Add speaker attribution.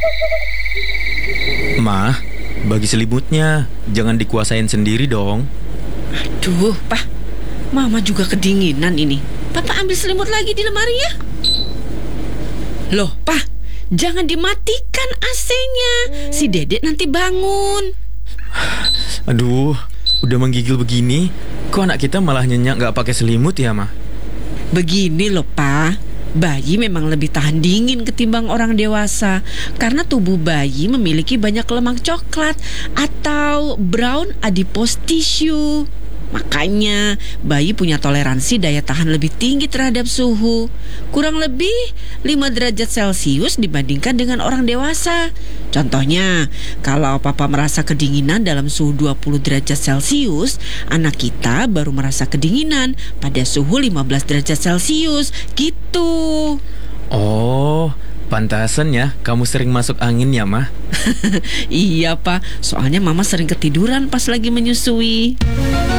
Speaker 1: Ma, bagi selimutnya, jangan dikuasain sendiri dong.
Speaker 2: Aduh, Pak, Mama juga kedinginan ini. Papa ambil selimut lagi di lemari ya. Loh, Pak, jangan dimatikan AC-nya. Si Dedek nanti bangun.
Speaker 1: Aduh, udah menggigil begini, kok anak kita malah nyenyak gak pakai selimut ya, Ma?
Speaker 2: Begini loh, Pak. Bayi memang lebih tahan dingin ketimbang orang dewasa karena tubuh bayi memiliki banyak lemak coklat atau brown adipose tissue. Makanya bayi punya toleransi daya tahan lebih tinggi terhadap suhu, kurang lebih 5 derajat Celcius dibandingkan dengan orang dewasa. Contohnya, kalau papa merasa kedinginan dalam suhu 20 derajat Celcius, anak kita baru merasa kedinginan pada suhu 15 derajat Celcius. Gitu.
Speaker 1: Oh, pantasan ya kamu sering masuk angin ya, Ma?
Speaker 2: Iya, Pak. Soalnya Mama sering ketiduran pas lagi menyusui.